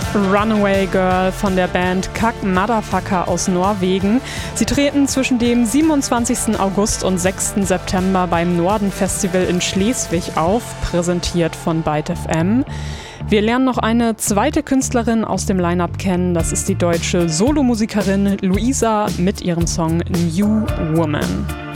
Runaway Girl von der Band Kack Motherfucker aus Norwegen. Sie treten zwischen dem 27. August und 6. September beim Norden Festival in Schleswig auf, präsentiert von Byte FM. Wir lernen noch eine zweite Künstlerin aus dem Line-Up kennen. Das ist die deutsche Solomusikerin Luisa mit ihrem Song New Woman.